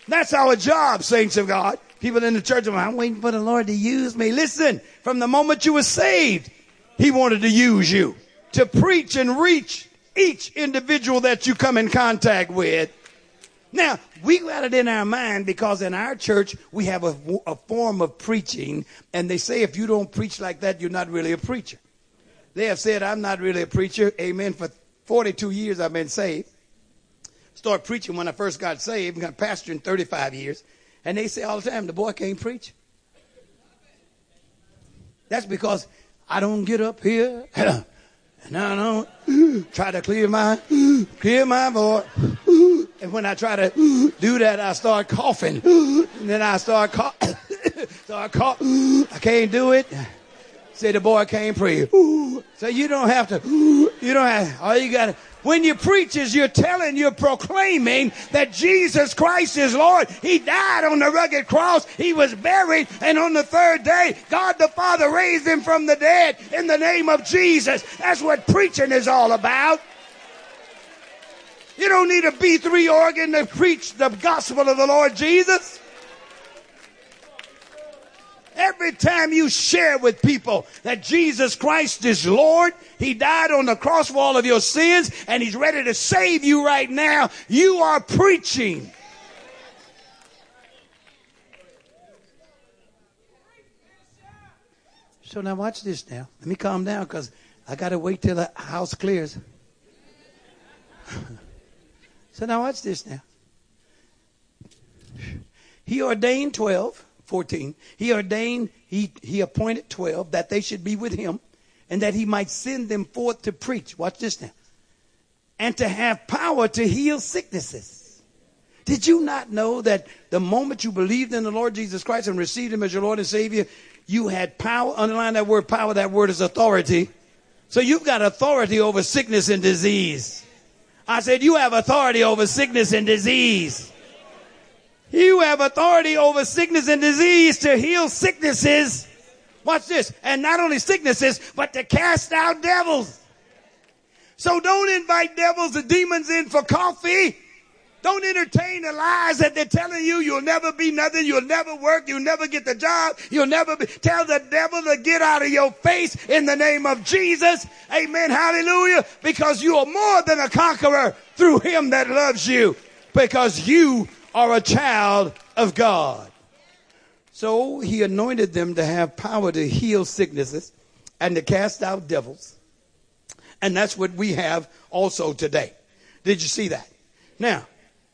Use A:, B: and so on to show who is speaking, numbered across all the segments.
A: That's our job, saints of God. People in the church, I'm waiting for the Lord to use me. Listen, from the moment you were saved, he wanted to use you to preach and reach each individual that you come in contact with. Now, we got it in our mind because in our church, we have a form of preaching. And they say if you don't preach like that, you're not really a preacher. They have said, I'm not really a preacher. Amen. For 42 years, I've been saved. Started preaching when I first got saved. Got pastoring 35 years. And they say all the time, the boy can't preach. That's because I don't get up here and I don't try to clear my voice. And when I try to do that, I start coughing. And then I start coughing. I can't do it. Say the boy can't pray. So you don't have to. All you got to. When you preach is you're proclaiming that Jesus Christ is Lord. He died on the rugged cross. He was buried. And on the third day, God the Father raised him from the dead in the name of Jesus. That's what preaching is all about. You don't need a B3 organ to preach the gospel of the Lord Jesus. Every time you share with people that Jesus Christ is Lord, he died on the cross for all of your sins, and he's ready to save you right now, you are preaching. So now watch this now. Let me calm down because I got to wait till the house clears. So now watch this now. He ordained 12. 14. He appointed 12 that they should be with him and that he might send them forth to preach. Watch this now. And to have power to heal sicknesses. Did you not know that the moment you believed in the Lord Jesus Christ and received him as your Lord and Savior, you had power? Underline that word power. That word is authority. So you've got authority over sickness and disease. I said you have authority over sickness and disease. You have authority over sickness and disease to heal sicknesses. Watch this. And not only sicknesses, but to cast out devils. So don't invite devils and demons in for coffee. Don't entertain the lies that they're telling you. You'll never be nothing. You'll never work. You'll never get the job. You'll never be. Tell the devil to get out of your face in the name of Jesus. Amen. Hallelujah. Because you are more than a conqueror through him that loves you. Because you are a child of God. So he anointed them to have power to heal sicknesses and to cast out devils. And that's what we have also today. Did you see that? Now,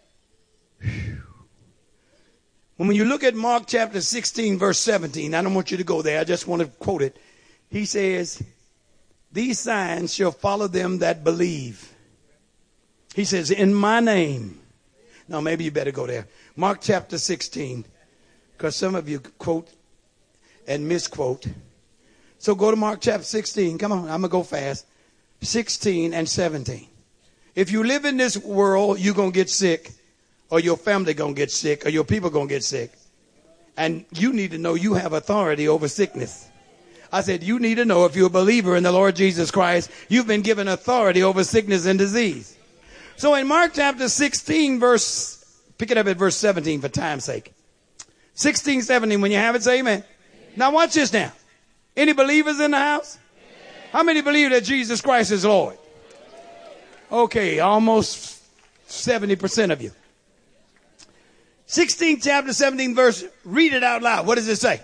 A: when you look at Mark chapter 16, verse 17, I don't want you to go there. I just want to quote it. He says, these signs shall follow them that believe. He says, in my name. No, maybe you better go there. Mark chapter 16, because some of you quote and misquote. So go to Mark chapter 16. Come on, I'm going to go fast. 16 and 17. If you live in this world, you're going to get sick, or your family going to get sick, or your people going to get sick. And you need to know you have authority over sickness. I said you need to know if you're a believer in the Lord Jesus Christ, you've been given authority over sickness and disease. So in Mark chapter 16, pick it up at verse 17 for time's sake. 16, 17, when you have it, say amen. Now watch this now. Any believers in the house? How many believe that Jesus Christ is Lord? Okay, almost 70% of you. 16 chapter 17 verse, read it out loud. What does it say?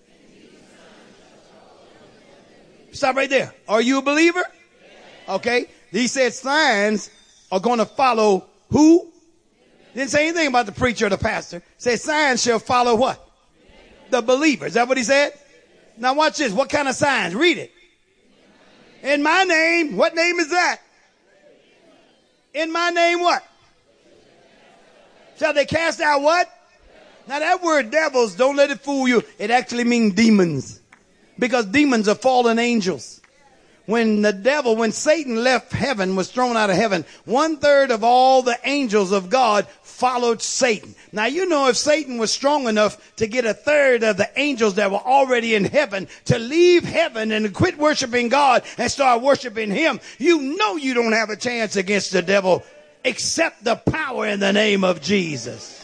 A: Stop right there. Are you a believer? Okay. He said signs are going to follow who? Didn't say anything about the preacher or the pastor. Said signs shall follow what? The believer. Is that what he said? Now watch this. What kind of signs? Read it. In my name. What name is that? In my name what? Shall they cast out what? Now that word devils, don't let it fool you. It actually means demons. Because demons are fallen angels. When Satan left heaven, was thrown out of heaven, 1/3 of all the angels of God followed Satan. Now, you know, if Satan was strong enough to get 1/3 of the angels that were already in heaven to leave heaven and quit worshiping God and start worshiping him, you know you don't have a chance against the devil except the power in the name of Jesus.